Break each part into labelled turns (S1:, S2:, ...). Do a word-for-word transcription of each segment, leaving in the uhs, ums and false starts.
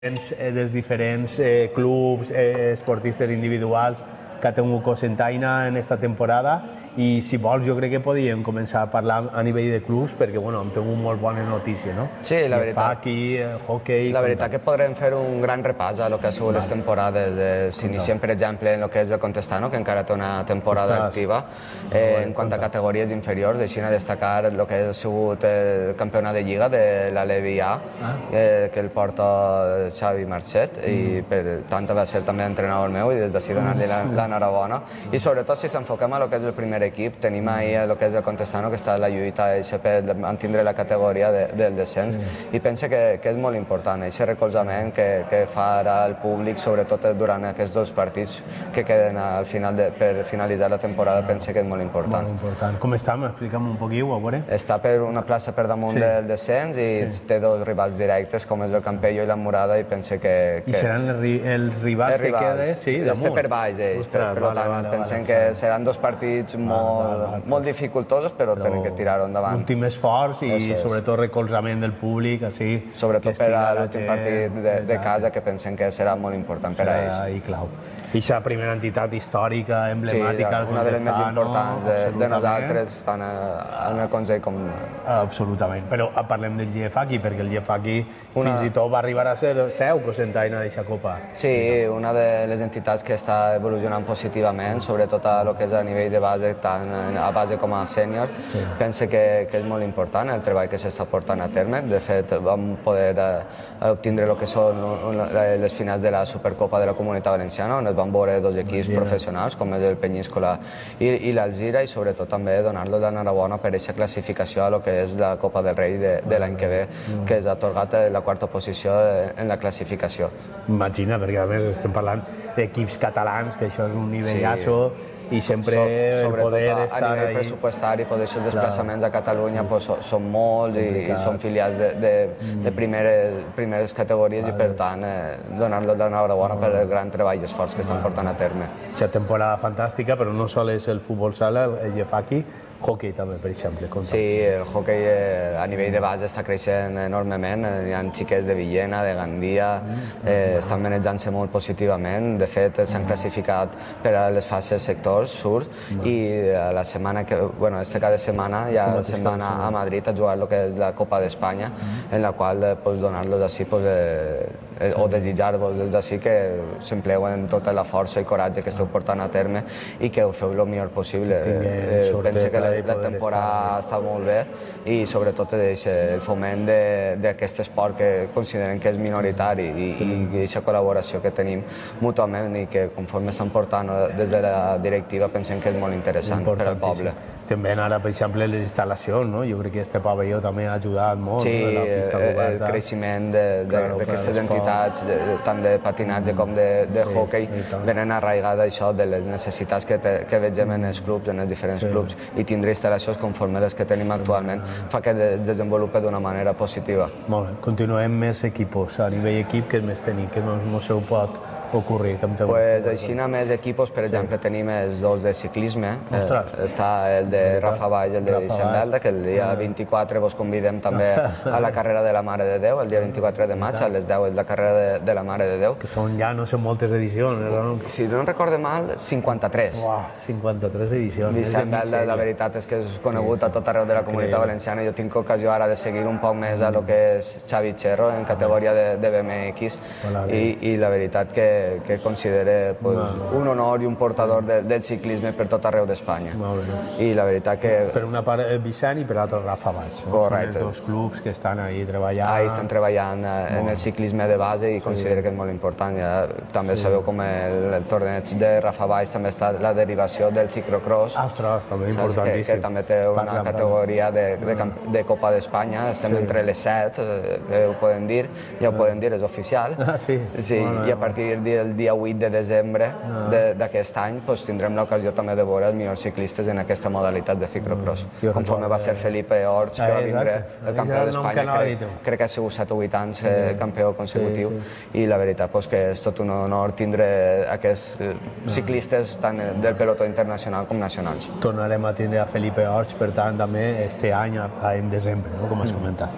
S1: dels diferents eh, clubs, eh, esportistes individuals que ha tingut Cocentaina en esta temporada, i si vols jo crec que podíem començar a parlar a nivell de clubs perquè bueno, hem tingut molt bones notícies, no?
S2: Sí, la veritat.
S1: Aquí, el hockey...
S2: La veritat que podrem fer un gran repàs a lo que ha sigut les temporades. Eh, si iniciem, per exemple, en el que és el Contestano, que encara té una temporada
S1: Ostres.
S2: activa, eh, en quant a categories inferiors, així a destacar el que ha sigut el campionat de Lliga de la Levi A,
S1: Ah.
S2: eh, que el porta Xavi Marcet, i per tant va ser també entrenador meu, i des d'ací donar-li l'enhorabona. I sobretot si s'enfoquem a lo que és el primer equip, tenim ahir el que és el Contestano, que està a la lluita eixa per mantindre la categoria de, del descens, i pense que, que és molt important aquest recolzament que, que fa ara el públic, sobretot durant aquests dos partits que queden al final de, per finalitzar la temporada. Pense que és molt important.
S1: Molt important. Com està? M'explica'm un poquillo, a veure.
S2: Està per una plaça per damunt
S1: Sí.
S2: del descens i
S1: Sí.
S2: té dos rivals directes, com és el Campello i la Murada, i pense que... que
S1: I seran els, ri els rivals
S2: els
S1: que queden? Sí,
S2: Este
S1: damunt.
S2: per baix, ells.
S1: Ostres,
S2: per, per
S1: vale,
S2: tant,
S1: vale,
S2: pensem
S1: vale,
S2: que
S1: vale.
S2: seran dos partits molt,
S1: vale, vale.
S2: molt dificultosos, però, però tenen que tirar-ho endavant.
S1: Últim esforç i
S2: Eso és.
S1: sobretot recolzament del públic, així...
S2: Sobretot
S1: que
S2: per
S1: estiga
S2: a
S1: la
S2: l'últim
S1: gent,
S2: partit de, de
S1: exacte.
S2: casa, que pensem que serà molt important per a ells.
S1: Serà i clau. I és la primera entitat històrica,
S2: Sí,
S1: emblemàtica,
S2: una de les més
S1: Contestano,
S2: importants de, de
S1: absolutament.
S2: nosaltres, tant a- en el Consell com...
S1: Absolutament, però parlem del G F H perquè el G F H
S2: Una-
S1: fins i tot va arribar a ser seu Cocentaina d'aquesta copa.
S2: Sí, una de les entitats que està evolucionant positivament, sobretot a lo que és a nivell de base, tant a base com a sènior.
S1: Sí.
S2: Pense que, que és molt important el treball que s'està portant a terme. De fet, vam poder eh, obtindre el que són un- les finals de la Supercopa de la Comunitat Valenciana, on es van veure dos equips
S1: Alzira.
S2: professionals, com és el Penyíscola i, i l'Alzira, i sobretot també donar-los l'enhorabona per aquesta classificació a lo que és la Copa del Rei de, de l'any que ve, que és atorgat a la quarta posició en la classificació.
S1: Imagina, perquè a més estem parlant d'equips catalans, que això és un nivellasso, i sempre
S2: So-
S1: el
S2: sobretot
S1: poder
S2: a, a
S1: estar
S2: nivell
S1: ahí.
S2: pressupostari, pues, aquests desplaçaments a Catalunya pues, so- són molts i, i
S1: Complicat.
S2: són filials de, de, de primeres, primeres categories, i per tant eh, donar-los l'enhorabona per el gran treball i esforç que estan portant a terme.
S1: Aquesta temporada fantàstica, però no sol és el futbol sala, el G F H, hockey també, per exemple. Conta.
S2: Sí, el hoquei eh, a nivell de base està creixent enormement. Eh, Hi ha xiquets de Villena, de Gandia, eh, estan manejant-se molt positivament. De fet, s'han classificat per a les fases sectors, surt, i eh, la setmana que, bueno, este cada setmana ja se'n van a, a Madrid a jugar el que és la Copa d'Espanya, en la qual eh, pues, donar-los així, pues, eh, eh, o desitjar-vos des d'ací que s'empleuen tota la força i coratge que esteu portant a terme i que ho feu el millor possible.
S1: Que tinguem
S2: Eh,
S1: sorteta
S2: pense que la,
S1: de
S2: la
S1: poder
S2: temporada està molt bé, i sobretot és el foment de- d'aquest esport que considerem que és minoritari, i i aquesta col·laboració que tenim mútuament i que conforme estan portant des de la directiva pensem que és molt interessant per al poble.
S1: També ara, per exemple, les instal·lacions, no? Jo crec que este pavelló també ha ajudat molt,
S2: Sí,
S1: no? La pista
S2: el, el
S1: coberta.
S2: creixement de- de-
S1: Claro,
S2: d'aquestes
S1: per l'esport.
S2: entitats, de, tant de patinatge com de, de
S1: Sí,
S2: hockey,
S1: i tant.
S2: venen arraigada això de les necessitats que, te, que vegem en els clubs, en els diferents
S1: Sí.
S2: clubs, i tindre instal·lacions conforme les que tenim actualment fa que es desenvolupi d'una manera positiva.
S1: Molt bé, continuem més equipos, a nivell equip, que més tenim, que no, no se ho pot ocorrir. Que em té
S2: Pues així a més equipos, per exemple, tenim els dos de ciclisme.
S1: Ostres.
S2: Eh, està el de Rafa Valls i el de
S1: Rafa
S2: Vicent
S1: Valls.
S2: Belda, que el dia vint-i-quatre vos convidem també a la carrera de la Mare de Déu, el dia vint-i-quatre de maig, a les deu és la carrera de, de la Mare de Déu.
S1: Que són ja, no sé, moltes edicions, no?
S2: Si no en recorde mal, cinquanta-tres.
S1: Uau, cinquanta-tres edicions.
S2: Vicent
S1: és de
S2: Belda, la
S1: misèria.
S2: veritat és que és conegut
S1: Sí,
S2: a tot arreu de la Comunitat
S1: Increïble.
S2: Valenciana. Jo tinc ocasió ara de seguir un poc més a lo que és Xavi Cherro en categoria de, de B M X,
S1: Vale.
S2: i, i la veritat que, que considere pues,
S1: Vale.
S2: un honor i un portador de, del ciclisme per tot arreu d'Espanya.
S1: Molt bé.
S2: I la veritat que
S1: Per una part el Vicent i per l'altra Rafa Valls. No?
S2: Correcte.
S1: Són els dos clubs que estan ahí treballant.
S2: ahí estan treballant eh, en el ciclisme de base, i considero que és molt important. Ja, també sabeu com el, el torneig de Rafa Valls també està la derivació del ciclocross.
S1: Ah, ostres, també
S2: Saps? Que,
S1: importantíssim.
S2: que també té una
S1: Parla, parla.
S2: categoria de, de, camp- de Copa d'Espanya. Estem
S1: Sí.
S2: entre les set, eh, eh, ho poden dir, ja ho poden dir, és oficial.
S1: Ah, sí?
S2: Sí,
S1: Bueno,
S2: i a partir del dia vuit de desembre de- d'aquest any pues, tindrem l'ocasió també de veure els millors ciclistes en aquesta modalitat de ciclocross.
S1: Jo
S2: Conforme va ser Felipe Orts, que
S1: Ah,
S2: va vindre
S1: exacte.
S2: el campió
S1: És el nom que
S2: d'Espanya,
S1: anava a
S2: crec,
S1: dir tu.
S2: crec que ha sigut set o vuit anys eh, campió consecutiu,
S1: Sí,
S2: i la veritat pues, que és tot un honor tindre aquests eh, ciclistes tant del pelotó internacional com nacionals.
S1: Tornarem a tindre a Felipe Orts, per tant, també este any, a- a- en desembre, no? Com has comentat.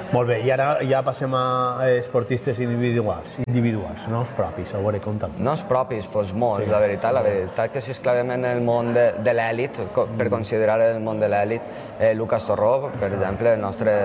S1: Molt bé, i ara ja passem a esportistes individuals, individuals, no els propis, a veure, compta'm.
S2: No els propis, doncs molts, la veritat. La veritat que si és clarament el món de l'èlit, per considerar el món de l'èlit, Lucas Torró, per exemple, el nostre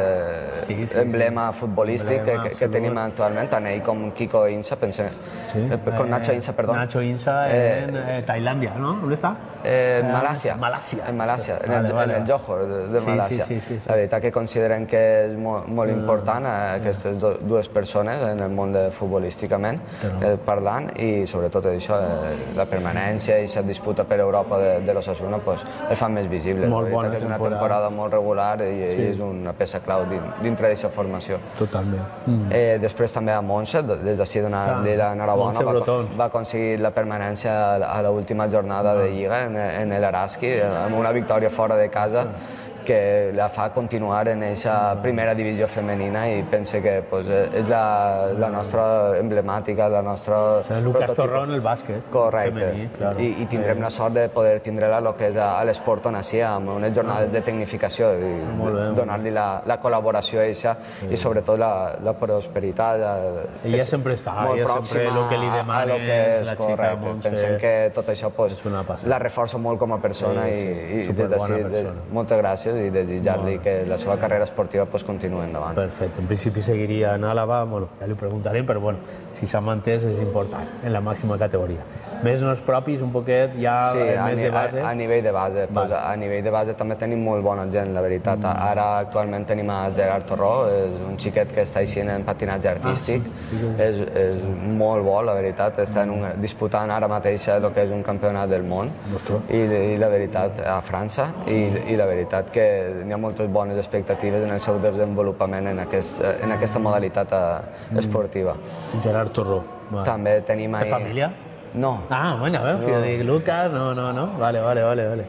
S2: emblema futbolístic que tenim actualment, tant ell com Kiko Insa, pensem, com Nacho Insa, perdó.
S1: Nacho Insa en Tailàndia, no? On està?
S2: En Malàsia.
S1: Malàsia.
S2: En Malàsia, en el Johor de Malàsia. La veritat que consideren que és molt important aquestes dues persones en el món futbolísticament parlant, i sobretot això, la permanència i la disputa per Europa de l'Osasuna el fan més visible. La veritat que és una temporada molt regular i és una peça clau dintre d'aquesta formació.
S1: Totalment.
S2: Després també a Montse, des d'ací donar-li l'enhorabona, va aconseguir la permanència a l'última jornada de Lliga en l'Araski, amb una victòria fora de casa que la fa continuar en aquesta primera divisió femenina, i pense que és la nostra emblemàtica, la nostra...
S1: Lucas Torró en el bàsquet.
S2: Correcte. I tindrem la sort de poder tindre-la el que és a l'esport on així, amb unes jornades de tecnificació, i donar-li la col·laboració a ella i sobretot la prosperitat.
S1: Ella sempre està, ella sempre el que li demana és la xica Montse.
S2: Pensem que tot això la reforça molt com a persona, i des d'ací moltes gràcies i desitjar-li que la seva carrera esportiva continuï endavant.
S1: Perfecte. En principi seguiria en Àlava, ja li preguntarem, però si s'ha mantès és important, en la màxima categoria. Més no els propis, un poquet, ja més de base?
S2: A nivell de base. A nivell de base també tenim molt bona gent, la veritat. Ara actualment tenim a Gerard Torró, és un xiquet que està així en patinatge artístic, és molt bo, la veritat, està disputant ara mateix el que és un campionat del món, i la veritat, a França, i la veritat que hi ha moltes bones expectatives en el seu desenvolupament en aquesta modalitat esportiva.
S1: Gerard Torró.
S2: També tenim ahí...
S1: De família?
S2: No.
S1: Ah, bueno, a veure, jo dic, Lucas, no, no, no, vale, vale, vale.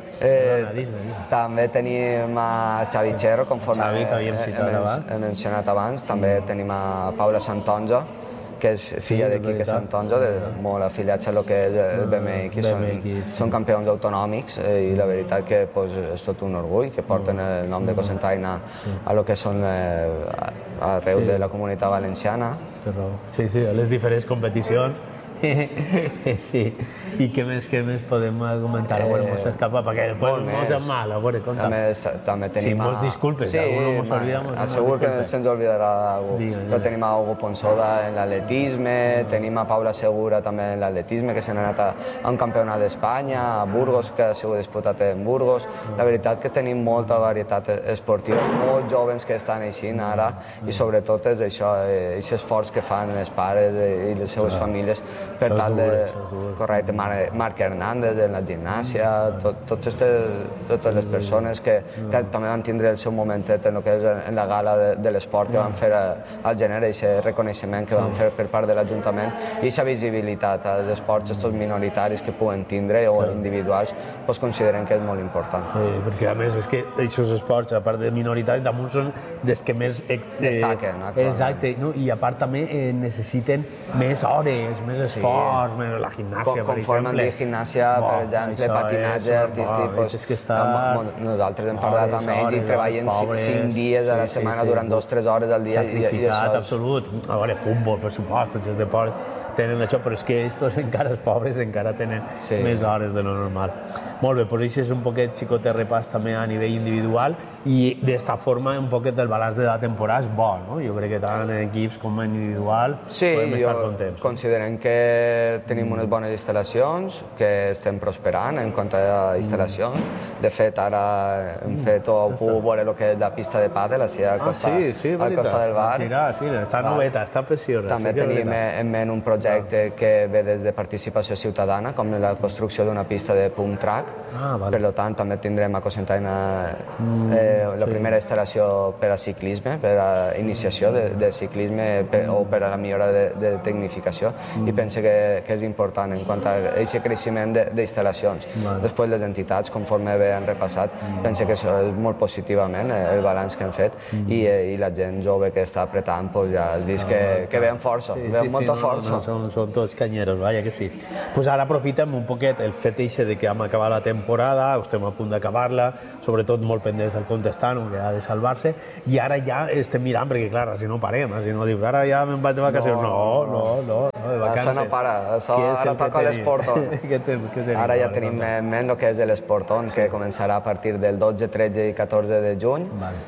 S2: També tenim a Xavi Cherro, conforme he mencionat abans, també tenim a Paula Santonja, que és filla de Quique Santonja, molt afiliats a lo que és el B M X, són campions autonòmics, i la veritat que és tot un orgull que porten el nom de Cocentaina a lo que són arreu de la comunitat valenciana.
S1: Sí, sí, a les diferents competicions. Sí, i què més, què més podem comentar? Bueno, mos escapa, perquè després mos és mal, a veure, compta.
S2: També tenim a...
S1: Sí, mos disculpes, algú mos olvidamos.
S2: Segur que se'ns oblidarà algú. Però tenim a Hugo Ponsoda en l'atletisme, tenim a Paula Segura també en l'atletisme, que s'ha anat a un campionat d'Espanya, a Burgos, que ha sigut disputat en Burgos. La veritat que tenim molta varietat esportiva, molts joves que estan així ara, i sobretot és això, aquest esforç que fan els pares i les seves famílies per tal de... Correcte, Marc Hernández en la gimnàsia, totes les persones que també van tindre el seu momentet en el que és en la gala de l'esport que van fer al gener, aquest reconeixement que van fer per part de l'Ajuntament, i aquesta visibilitat als esports estos minoritaris que puguen tindre o individuals, doncs consideren que és molt important.
S1: Sí, perquè a més és que aquests esports, a part de minoritaris, damunt són dels que més...
S2: Destaquen, actualment.
S1: Exacte, i a part també necessiten més hores, més esforç, la gimnàsia, per exemple.
S2: Conforme dir gimnàsia, per exemple, patinatge artístic, nosaltres hem parlat amb ells i treballen cinc dies a la setmana durant dos o tres hores al dia.
S1: Sacrificat, absolut. A veure, futbol, per supost, tots els deports tenen això, però és que estos encara, els pobres, encara tenen més hores de lo normal. Molt bé, doncs això és un poquet xicot de repàs també a nivell individual, i d'esta forma un poquet el balanç de la temporada és bo, no? Jo crec que tant en equips com en individual podem estar contents.
S2: Sí, considerem que tenim unes bones instal·lacions, que estem prosperant en quant a instal·lacions. De fet, ara hem fet o heu pogut veure el que és la pista de pàdel, així al costat del bar.
S1: Sí, està noveta, està preciosa.
S2: També tenim en ment un projecte que ve des de participació ciutadana, com la construcció d'una pista de pump track. Per tant, també tindrem a Cocentaina la primera instal·lació per a ciclisme, per a iniciació de ciclisme o per a la millora de tecnificació, i penso que és important en quant a aquest creixement d'instal·lacions. Després les entitats, conforme bé han repassat, penso que això és molt positivament el balanç que hem fet, i la gent jove que està apretant ja has vist que ve amb força, ve amb molta força.
S1: són, són tots canyeros, vaja que sí. Pues ara aprofitem un poquet el fet eixe de que hem acabat la temporada, estem a punt d'acabar-la, sobretot molt pendents del Contestano, que ha de salvar-se, i ara ja estem mirant, perquè clar, si no parem, si no dius, ara ja me'n vaig de vacacions, no, no, no, no, de vacances.
S2: Això no para, això ara toca l'Esporton. Ara ja tenim en ment el que és l'Esporton, que començarà a partir del dotze, tretze i catorze de juny.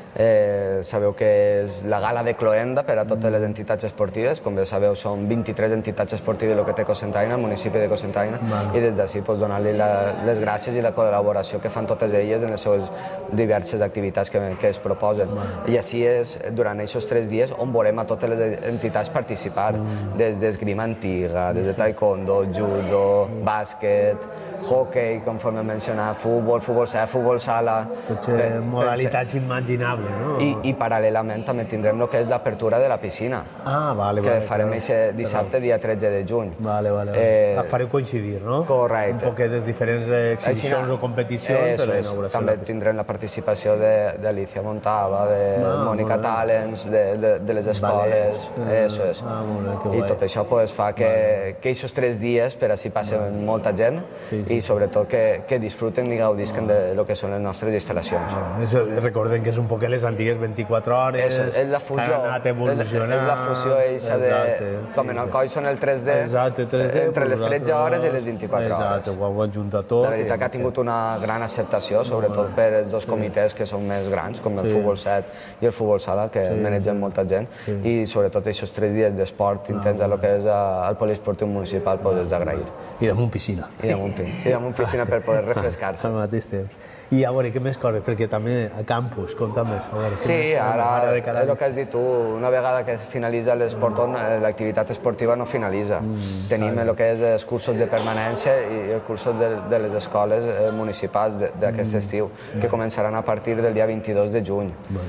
S2: Sabeu que és la gala de cloenda per a totes les entitats esportives, com bé sabeu són vint-i-tres entitats esportives el que té Cocentaina, el municipi de Cocentaina, i des d'ací donar-li les gràcies i la col·laboració que fan totes elles en les seves diverses activitats que es proposen. I així és, durant aquests tres dies, on veurem a totes les entitats participar, des d'esgrima antiga, des de taekwondo, judo, bàsquet, hockey, conforme he mencionat, futbol, futbol sala, futbol sala...
S1: Totes modalitats imaginables, no?
S2: I paral·lelament també tindrem el que és l'apertura de la piscina.
S1: Ah, vale, vale.
S2: Que farem aquest dissabte, dia tretze de juny.
S1: Vale, vale. La fareu coincidir, no?
S2: Correcte.
S1: Un poquet les diferents exhibicions o competicions de la inauguració.
S2: També tindrem la participació d'Alicia Montava, de Mònica Talens, de les escoles, això és. I tot això fa que aquests tres dies, per així passen molta gent, i sobretot que disfruten i gaudisquen del que són les nostres instal·lacions.
S1: Recordem que és un poquet les antigues vint-i-quatre hores,
S2: és la fusió,
S1: que han anat evolucionant.
S2: És la fusió eixa de... Com en el coll són el tres D, entre les tretze hores i les vint-i-quatre hores.
S1: Exacte, ho han juntat tot.
S2: La veritat que ha tingut una gran acceptació, sobretot per els dos comitès que són més grans, com el Futbol set i el Futbol Sala, que manegen molta gent, i sobretot aquests tres dies d'esport intens a lo que és el poliesportiu municipal és d'agrair.
S1: I damunt piscina.
S2: I damunt piscina per poder refrescar-se.
S1: Al mateix temps. I a veure, què més coses? Perquè també a campus, conta'm més.
S2: Sí, ara, el que has dit tu, una vegada que finalitza l'Esporton, l'activitat esportiva no finalitza. Tenim el que és els cursos de permanència i els cursos de les escoles municipals d'aquest estiu, que començaran a partir del dia vint-i-dos de juny.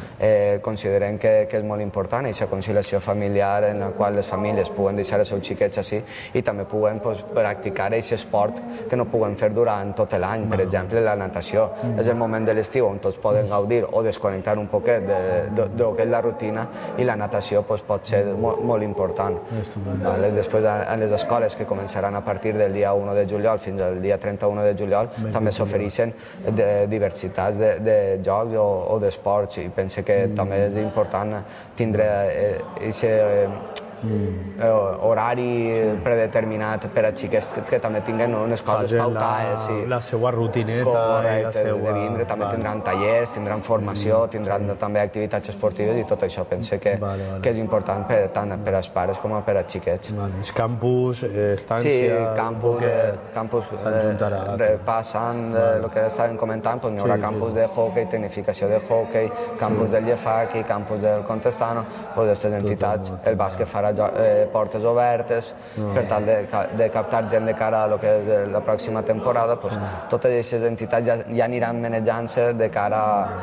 S2: Considerem que és molt important aquesta conciliació familiar en la qual les famílies puguen deixar els seus xiquets així i també puguen practicar aquest esport que no puguen fer durant tot l'any, per exemple, la natació. És el moment de l'estiu on tots poden gaudir o desconnectar un poquet del que és la rutina, i la natació pot ser molt important. Després, a les escoles, que començaran a partir del dia u de juliol fins al dia trenta-u de juliol, també s'ofereixen diversitats de jocs o d'esports, i penso que també és important tindre aquest horari predeterminat per a xiques que també tinguen unes coses pautades.
S1: La seva rutineta.
S2: De vindre, també tindran tallers, tindran formació, tindran també activitats esportives, i tot això penso que és important tant per als pares com per als xiquets.
S1: Els campus, estància...
S2: Sí, campus repassant el que estàvem comentant, hi haurà campus de hockey, tecnificació de hockey, campus del Llefaqui, campus del Contestano, aquestes entitats, el bàsquet farà portes obertes per tal de captar gent de cara a lo que és la pròxima temporada. Totes aquestes entitats ja aniran manejant-se de cara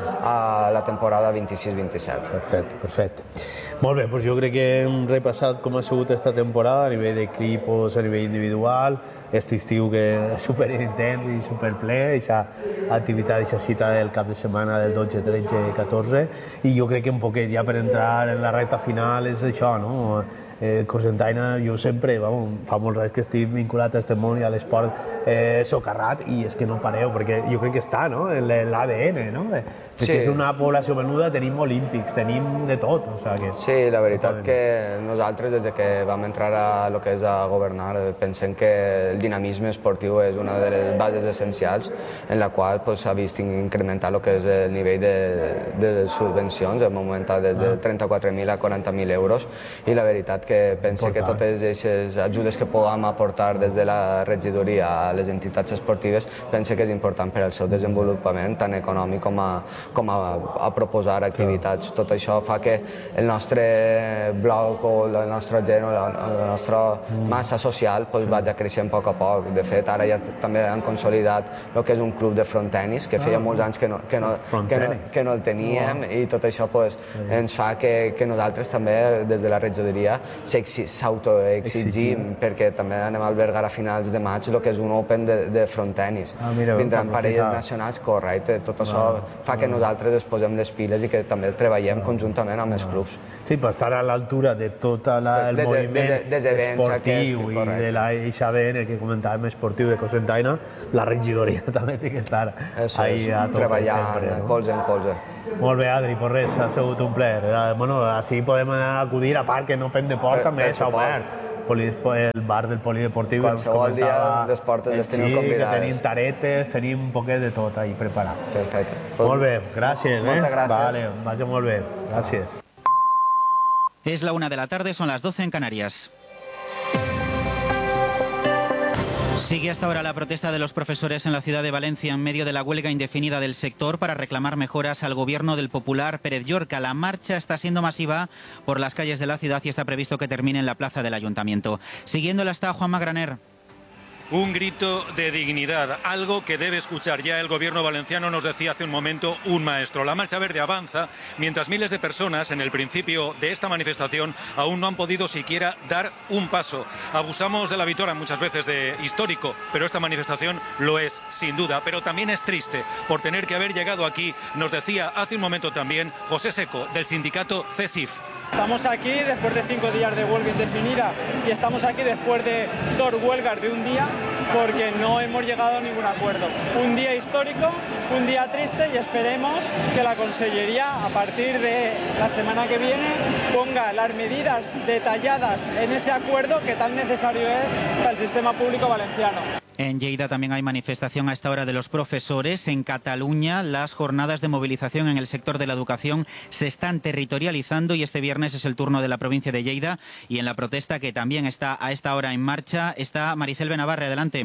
S2: a la temporada vint-i-sis vint-i-set.
S1: Perfecte, perfecte. Molt bé, doncs jo crec que hem repassat com ha sigut aquesta temporada a nivell d'equipos, a nivell individual, aquest estiu que és superintens i superple, aquesta activitat, aquesta cita del cap de setmana del dotze, tretze, catorze, i jo crec que un poquet ja per entrar en la recta final és això, no? Cocentaina, jo sempre, fa molts anys que estic vinculat a aquest món i a l'esport socarrat, i és que no pareu, perquè jo crec que està en l'A D N, no? Perquè és una població menuda, tenim olímpics, tenim de tot.
S2: Sí, la veritat que nosaltres, des que vam entrar a lo que és a governar, pensem que el dinamisme esportiu és una de les bases essencials en la qual s'ha vist incrementar el que és el nivell de subvencions, hem augmentat des de trenta-quatre mil a quaranta mil euros, i la veritat que pense que totes aquestes ajudes que podem aportar des de la regidoria a les entitats esportives, pense que és important per al seu desenvolupament, tant econòmic com a com a proposar activitats. Tot això fa que el nostre bloc o la nostra gent o la nostra massa social vagi creixent a poc a poc. De fet, ara ja també han consolidat el que és un club de frontenis, que feia molts anys que no el teníem, i tot això ens fa que nosaltres també, des de la regidoria, s'autoexigim, perquè també anem a albergar a finals de maig el que és un Open de frontenis. Vindran parelles nacionals, correcte. Tot això fa que nosaltres es posem les piles i que també treballem conjuntament amb els clubs.
S1: Sí, per estar a l'altura de tot la, el
S2: Des-
S1: moviment
S2: des- des events
S1: esportiu
S2: aquests,
S1: i
S2: correcte.
S1: de la eixa A B N que comentàvem esportiu de Cocentaina, la regidoria també té que estar
S2: Això
S1: ahí
S2: és,
S1: a tope
S2: treballant
S1: sempre, no?
S2: colze en colze.
S1: Molt bé, Adri, pues res, ha sigut un plaer. Eh, Bueno, així podem acudir, a part que no Pen de Port
S2: Per-
S1: també
S2: per
S1: s'ha obert. Poli- El bar del polideportiu que ens
S2: Qualsevol dia
S1: comentava
S2: les portes
S1: el
S2: les teniu
S1: Xic, que
S2: convidades.
S1: tenim taretes, tenim un poquet de tot ahí preparat.
S2: Perfecte.
S1: Molt bé, gràcies. Eh?
S2: Moltes gràcies.
S1: Vale, vagi molt bé. Gràcies.
S3: Es la una de la tarde, son las doce en Canarias. Sigue hasta ahora la protesta de los profesores en la ciudad de Valencia en medio de la huelga indefinida del sector para reclamar mejoras al gobierno del popular Pérez Llorca. La marcha está siendo masiva por las calles de la ciudad y está previsto que termine en la plaza del Ayuntamiento. Siguiéndola está Juanma Graner.
S4: Un grito de dignidad, algo que debe escuchar ya el gobierno valenciano, nos decía hace un momento un maestro. La Marcha Verde avanza mientras miles de personas en el principio de esta manifestación aún no han podido siquiera dar un paso. Abusamos de la vitola muchas veces de histórico, pero esta manifestación lo es sin duda. Pero también es triste por tener que haber llegado aquí, nos decía hace un momento también José Seco del sindicato CESIF.
S5: Estamos aquí después de cinco días de huelga indefinida y estamos aquí después de dos huelgas de un día porque no hemos llegado a ningún acuerdo. Un día histórico, un día triste y esperemos que la Consellería a partir de la semana que viene ponga las medidas detalladas en ese acuerdo que tan necesario es para el sistema público valenciano.
S3: En Lleida también hay manifestación a esta hora de los profesores. En Cataluña las jornadas de movilización en el sector de la educación se están territorializando y este viernes es el turno de la provincia de Lleida. Y en la protesta que también está a esta hora en marcha está Marisel Benavarre. Adelante.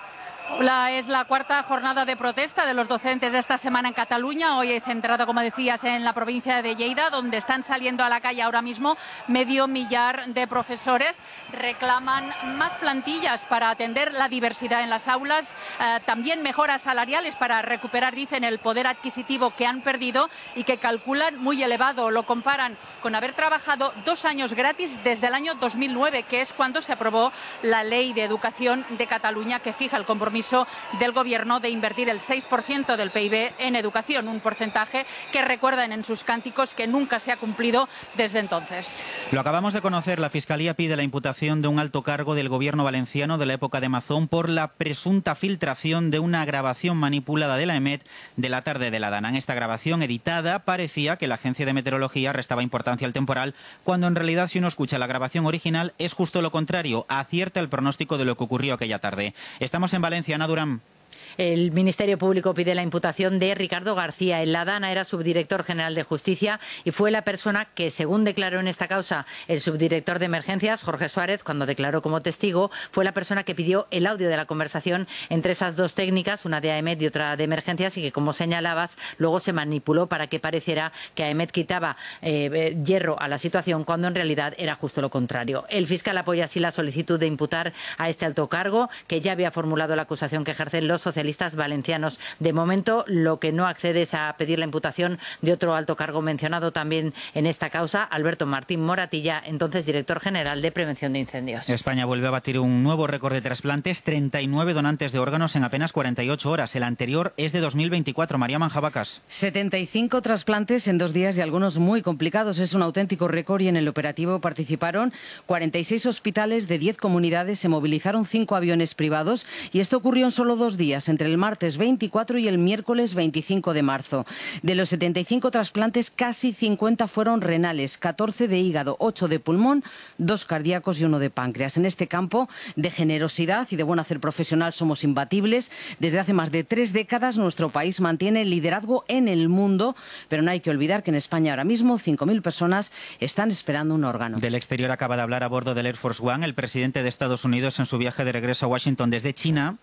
S6: Hola, es la cuarta jornada de protesta de los docentes esta semana en Cataluña, hoy centrado, como decías, en la provincia de Lleida, donde están saliendo a la calle ahora mismo medio millar de profesores. Reclaman más plantillas para atender la diversidad en las aulas, eh, también mejoras salariales para recuperar, dicen, el poder adquisitivo que han perdido y que calculan muy elevado. Lo comparan con haber trabajado dos años gratis desde el año dos mil nueve, que es cuando se aprobó la Ley de Educación de Cataluña, que fija el compromiso del Gobierno de invertir el seis por ciento del P I B en educación, un porcentaje que recuerdan en sus cánticos que nunca se ha cumplido desde entonces.
S3: Lo acabamos de conocer, la Fiscalía pide la imputación de un alto cargo del Gobierno valenciano de la época de Mazón por la presunta filtración de una grabación manipulada de la EMET de la tarde de la Dana. En esta grabación editada parecía que la Agencia de Meteorología restaba importancia al temporal, cuando en realidad, si uno escucha la grabación original, es justo lo contrario, acierta el pronóstico de lo que ocurrió aquella tarde. Estamos en Valencia. Ana Durán.
S7: El Ministerio Público pide la imputación de Ricardo García. En la Dana era subdirector general de Justicia y fue la persona que, según declaró en esta causa el subdirector de Emergencias, Jorge Suárez, cuando declaró como testigo, fue la persona que pidió el audio de la conversación entre esas dos técnicas, una de AEMET y otra de Emergencias, y que, como señalabas, luego se manipuló para que pareciera que AEMET quitaba eh, hierro a la situación, cuando en realidad era justo lo contrario. El fiscal apoya así la solicitud de imputar a este alto cargo, que ya había formulado la acusación que ejercen los socialistas valencianos. De momento, lo que no accede es a pedir la imputación de otro alto cargo mencionado también en esta causa, Alberto Martín Moratilla, entonces director general de Prevención de Incendios.
S3: España vuelve a batir un nuevo récord de trasplantes, treinta y nueve donantes de órganos en apenas cuarenta y ocho horas. El anterior es de dos mil veinticuatro. María Manjabacas.
S8: setenta y cinco trasplantes en dos días y algunos muy complicados. Es un auténtico récord y en el operativo participaron cuarenta y seis hospitales de diez comunidades, se movilizaron cinco aviones privados y esto ocurrió en solo dos días, entre el martes veinticuatro y el miércoles veinticinco de marzo. De los setenta y cinco trasplantes, casi cincuenta fueron renales, catorce de hígado, ocho de pulmón, dos cardíacos y uno de páncreas. En este campo de generosidad y de buen hacer profesional somos imbatibles. Desde hace más de tres décadas nuestro país mantiene el liderazgo en el mundo, pero no hay que olvidar que en España ahora mismo cinco mil personas están esperando un órgano.
S3: Del exterior acaba de hablar a bordo del Air Force One el presidente de Estados Unidos en su viaje de regreso a Washington desde China.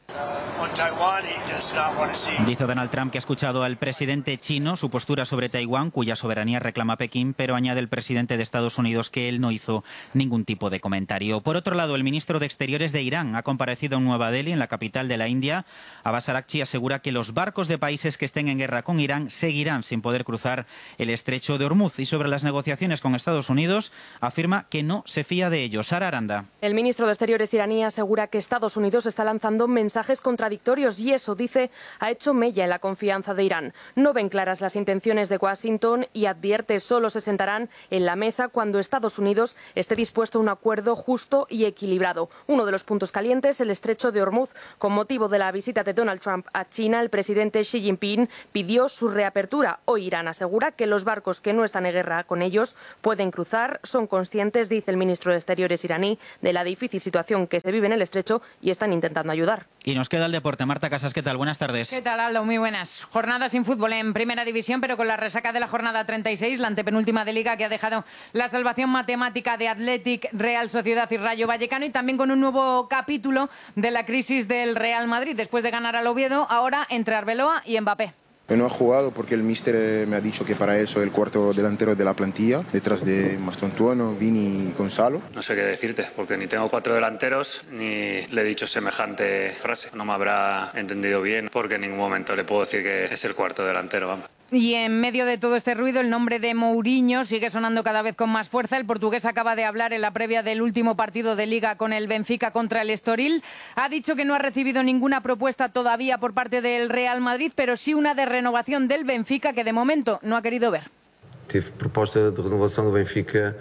S3: Dice Donald Trump que ha escuchado al presidente chino su postura sobre Taiwán, cuya soberanía reclama Pekín, pero añade el presidente de Estados Unidos que él no hizo ningún tipo de comentario. Por otro lado, el ministro de Exteriores de Irán ha comparecido en Nueva Delhi, en la capital de la India. Abbas Araghchi asegura que los barcos de países que estén en guerra con Irán seguirán sin poder cruzar el estrecho de Hormuz. Y sobre las negociaciones con Estados Unidos, afirma que no se fía de ellos. Sara Aranda.
S9: El ministro de Exteriores iraní asegura que Estados Unidos está lanzando mensajes contradictorios contradictorios y eso, dice, ha hecho mella en la confianza de Irán. No ven claras las intenciones de Washington y advierte solo se sentarán en la mesa cuando Estados Unidos esté dispuesto a un acuerdo justo y equilibrado. Uno de los puntos calientes, el estrecho de Hormuz. Con motivo de la visita de Donald Trump a China, el presidente Xi Jinping pidió su reapertura. Hoy Irán asegura que los barcos que no están en guerra con ellos pueden cruzar. Son conscientes, dice el ministro de Exteriores iraní, de la difícil situación que se vive en el estrecho y están intentando ayudar.
S3: Y nos queda el deporte. Marta Casas, ¿qué tal? Buenas tardes.
S10: ¿Qué tal, Aldo? Muy buenas. Jornada sin fútbol en Primera División, pero con la resaca de la jornada treinta y seis, la antepenúltima de Liga, que ha dejado la salvación matemática de Athletic, Real Sociedad y Rayo Vallecano, y también con un nuevo capítulo de la crisis del Real Madrid. Después de ganar al Oviedo, ahora entre Arbeloa y Mbappé.
S11: No he jugado porque el míster me ha dicho que para él soy el cuarto delantero de la plantilla, detrás de Mastontuono, Vini y Gonzalo.
S12: No sé qué decirte, porque ni tengo cuatro delanteros, ni le he dicho semejante frase. No me habrá entendido bien, porque en ningún momento le puedo decir que es el cuarto delantero, vamos.
S10: Y en medio de todo este ruido, el nombre de Mourinho sigue sonando cada vez con más fuerza. El portugués acaba de hablar en la previa del último partido de Liga con el Benfica contra el Estoril. Ha dicho que no ha recibido ninguna propuesta todavía por parte del Real Madrid, pero sí una de renovación del Benfica que de momento no ha querido ver.
S13: Tive proposta de renovação do Benfica,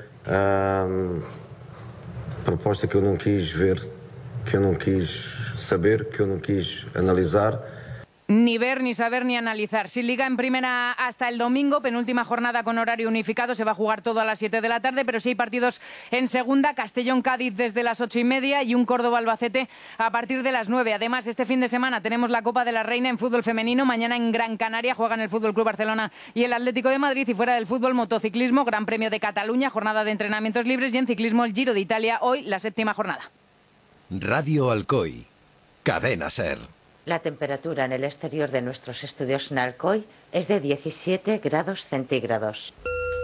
S13: um, proposta que eu não quis ver, que eu não quis saber, que eu não quis analisar.
S10: Ni ver, ni saber, ni analizar. Sin Liga en Primera hasta el domingo, penúltima jornada con horario unificado, se va a jugar todo a las siete de la tarde, pero sí hay partidos en Segunda, Castellón-Cádiz desde las ocho y media y un Córdoba-Albacete a partir de las nueve. Además, este fin de semana tenemos la Copa de la Reina en fútbol femenino. Mañana en Gran Canaria juegan el Fútbol Club Barcelona y el Atlético de Madrid, y fuera del fútbol, motociclismo, Gran Premio de Cataluña, jornada de entrenamientos libres, y en ciclismo el Giro de Italia, hoy la séptima jornada.
S14: Radio Alcoy, Cadena Ser.
S15: La temperatura en el exterior de nuestros estudios en Alcoy es de diecisiete grados centígrados.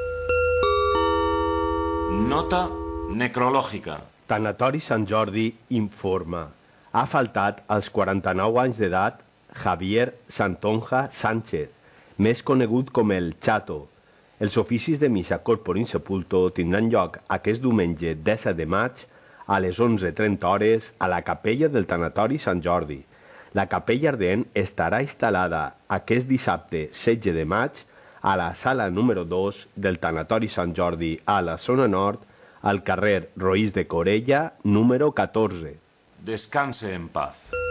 S16: Nota necrològica.
S1: Tanatori Sant Jordi informa. Ha faltat als quaranta-nou anys d'edat Javier Santonja Sánchez, més conegut com el Chato. Els oficis de missa corpore insepulto tindran lloc aquest diumenge disset de maig a les onze trenta hores a la capella del Tanatori Sant Jordi. La capella ardent estarà instal·lada aquest dissabte setze de maig a la sala número dos del Tanatori Sant Jordi a la zona nord, al carrer Roís de Corella, número catorze.
S16: Descanse en paz.